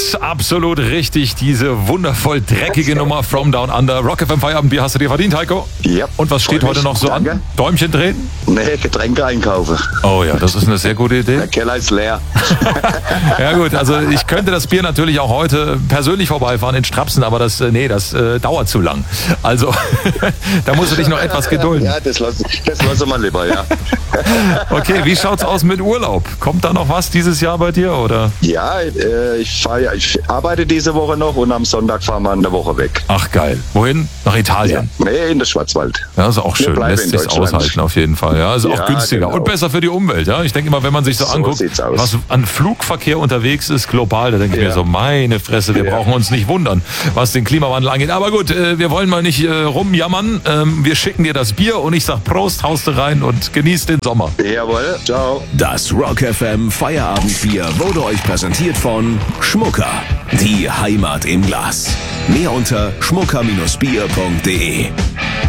absolut richtig. Diese wundervoll dreckige Nummer From Down Under. Rock FM Feierabendbier hast du dir verdient, Heiko? Ja. Und was steht heute noch so an? Däumchen drehen? Nee, Getränke einkaufen. Oh ja, das ist eine sehr gute Idee. Der Keller ist leer. Ja gut, also ich könnte das Bier natürlich auch heute persönlich vorbeifahren in Strapsen, aber das dauert zu lang. Also da musst du dich noch etwas gedulden. Ja, das lasse mal lieber, ja. Okay, wie schaut's aus mit Urlaub? Kommt da noch was dieses Jahr bei dir, oder? Ja, ich arbeite diese Woche noch und am Sonntag fahren wir eine Woche weg. Ach geil. Wohin? Nach Italien? Ja. Nee, in den Schwarzwald. Ja, ist auch schön. Lässt sich aushalten auf jeden Fall. Ja, ist auch günstiger und besser für die Umwelt. Ja, ich denke immer, wenn man sich so anguckt, was an Flugverkehr unterwegs ist, global, da denke ich mir so, meine Fresse, wir brauchen uns nicht wundern, was den Klimawandel angeht. Aber gut, wir wollen mal nicht rumjammern. Wir schicken dir das Bier und ich sag Prost, haust du rein und genieß den Sommer. Jawohl, ciao. Das Rock FM Feierabendbier wurde euch präsentiert von Schmucker. Die Heimat im Glas. Mehr unter schmucker-bier.de.